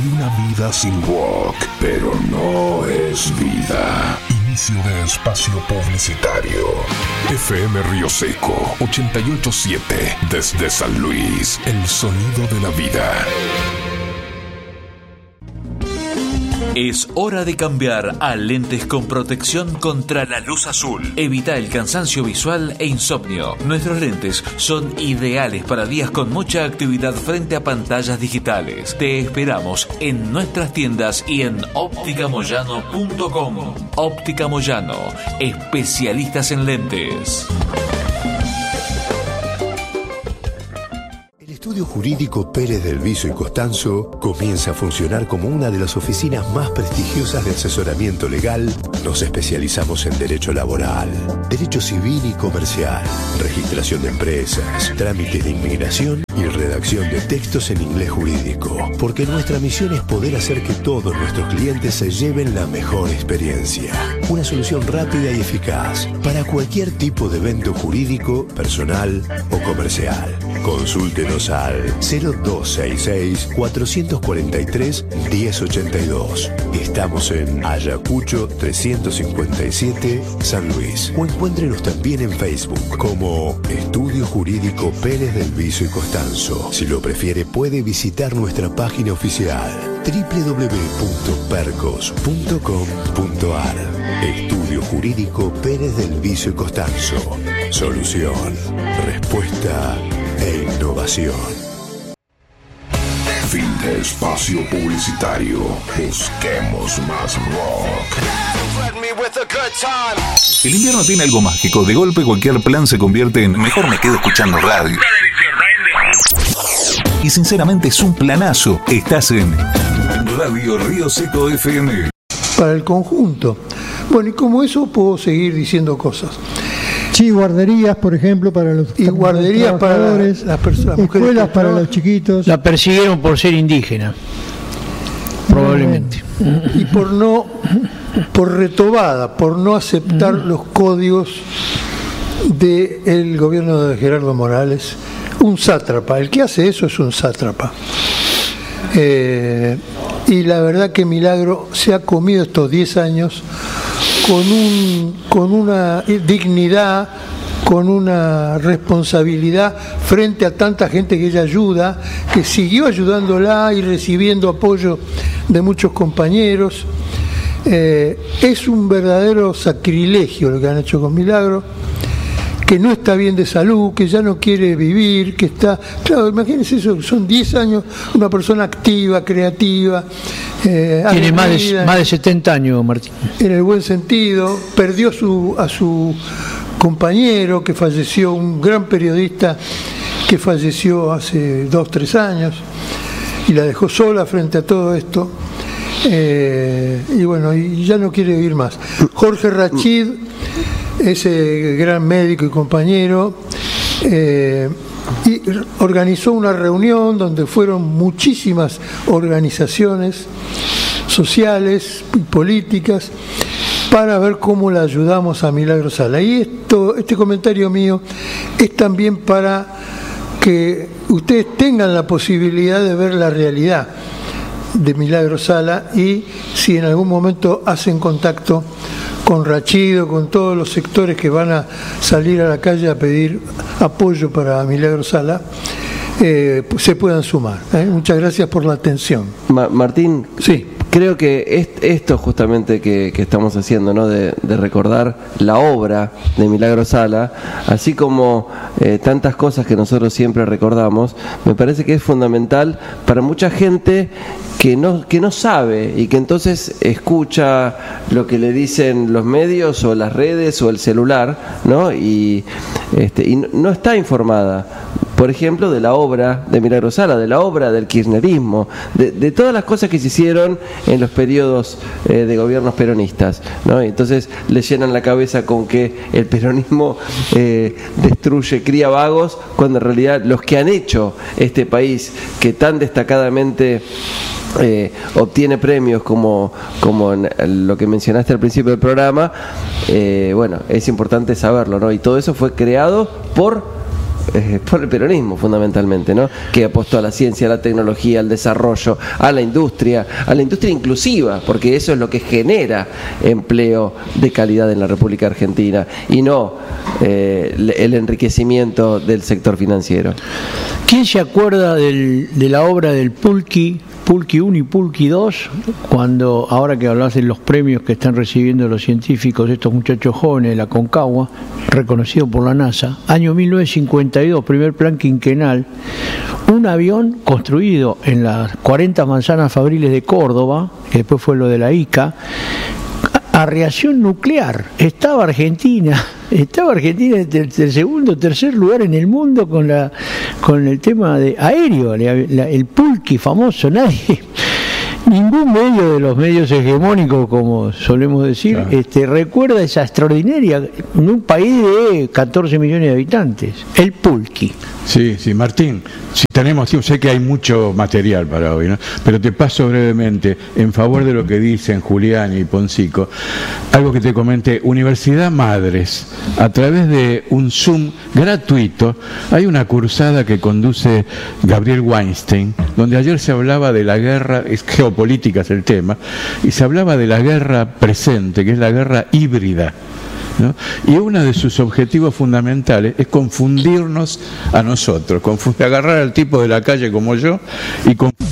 Una vida sin rock, pero no es vida. Inicio de espacio publicitario. FM Río Seco 88.7 desde San Luis, el sonido de la vida. Es hora de cambiar a lentes con protección contra la luz azul. Evita el cansancio visual e insomnio. Nuestros lentes son ideales para días con mucha actividad frente a pantallas digitales. Te esperamos en nuestras tiendas y en opticamoyano.com. Óptica Moyano, especialistas en lentes. El Estudio Jurídico Pérez del Viso y Costanzo comienza a funcionar como una de las oficinas más prestigiosas de asesoramiento legal. Nos especializamos en derecho laboral, derecho civil y comercial, registración de empresas, trámites de inmigración y redacción de textos en inglés jurídico, porque nuestra misión es poder hacer que todos nuestros clientes se lleven la mejor experiencia. Una solución rápida y eficaz para cualquier tipo de evento jurídico, personal o comercial. Consúltenos al 0266-443-1082. Estamos en Ayacucho 357, San Luis. O encuéntrenos también en Facebook como Estudio Jurídico Pérez del Viso y Costanzo. Si lo prefiere, puede visitar nuestra página oficial www.percos.com.ar. Estudio Jurídico Pérez del Viso y Costanzo. Solución, respuesta e innovación. Fin de espacio publicitario. Busquemos más rock. El invierno tiene algo mágico. De golpe cualquier plan se convierte en mejor me quedo escuchando radio. Y sinceramente es un planazo. Estás en Radio Río Seco FM. Para el conjunto. Bueno, y como eso puedo seguir diciendo cosas. Sí, guarderías, por ejemplo, para los y guarderías para las personas, escuelas para los chiquitos. La persiguieron por ser indígena, probablemente. Y por retobada, por no aceptar los códigos del gobierno de Gerardo Morales. Un sátrapa, el que hace eso es un sátrapa. Y la verdad que Milagro se ha comido estos 10 años con una dignidad, con una responsabilidad frente a tanta gente que ella ayuda, que siguió ayudándola y recibiendo apoyo de muchos compañeros. Es un verdadero sacrilegio lo que han hecho con Milagro, que no está bien de salud, que ya no quiere vivir, que está... Claro, imagínense eso, son 10 años, una persona activa, creativa. Tiene más de 70 años, Martín. En el buen sentido, perdió a su compañero que falleció, un gran periodista que falleció hace 2-3 años, y la dejó sola frente a todo esto. Y bueno, y ya no quiere vivir más. Jorge Rachid, ese gran médico y compañero, y organizó una reunión donde fueron muchísimas organizaciones sociales y políticas para ver cómo la ayudamos a Milagro Sala. Y este comentario mío es también para que ustedes tengan la posibilidad de ver la realidad de Milagro Sala, y si en algún momento hacen contacto con Rachido, con todos los sectores que van a salir a la calle a pedir apoyo para Milagro Sala, se puedan sumar. Muchas gracias por la atención. Martín, sí. Creo que esto justamente que estamos haciendo, ¿no? De recordar la obra de Milagro Sala, así como tantas cosas que nosotros siempre recordamos, me parece que es fundamental para mucha gente que no sabe y que entonces escucha lo que le dicen los medios o las redes o el celular, ¿no? Y no está informada, por ejemplo, de la obra de Milagro Sala, de la obra del kirchnerismo, de todas las cosas que se hicieron en los periodos de gobiernos peronistas, ¿no? Entonces le llenan la cabeza con que el peronismo destruye, cría vagos, cuando en realidad los que han hecho este país, que tan destacadamente obtiene premios como lo que mencionaste al principio del programa, bueno, es importante saberlo, ¿no? Y todo eso fue creado por por el peronismo fundamentalmente, ¿no? Que apostó a la ciencia, a la tecnología, al desarrollo, a la industria inclusiva, porque eso es lo que genera empleo de calidad en la República Argentina y no el enriquecimiento del sector financiero. ¿Quién se acuerda de la obra del Pulqui 1 y Pulqui 2, cuando, ahora que hablas de los premios que están recibiendo los científicos, estos muchachos jóvenes de la Concagua, reconocido por la NASA, año 1952, primer plan quinquenal, un avión construido en las 40 manzanas fabriles de Córdoba, que después fue lo de la ICA, a reacción nuclear. Estaba Argentina en segundo o tercer lugar en el mundo con el tema de aéreo, el Pulqui famoso. Ningún medio de los medios hegemónicos, como solemos decir, claro, recuerda esa extraordinaria, en un país de 14 millones de habitantes, el Pulqui. Sí, Martín, si tenemos tiempo, sé que hay mucho material para hoy, ¿no? Pero te paso brevemente, en favor de lo que dicen Julián y Poncico, algo que te comenté. Universidad Madres, a través de un Zoom gratuito, hay una cursada que conduce Gabriel Weinstein, donde ayer se hablaba de la guerra, es geopolítica es el tema, y se hablaba de la guerra presente, que es la guerra híbrida, ¿no? Y uno de sus objetivos fundamentales es confundirnos a nosotros, agarrar al tipo de la calle como yo y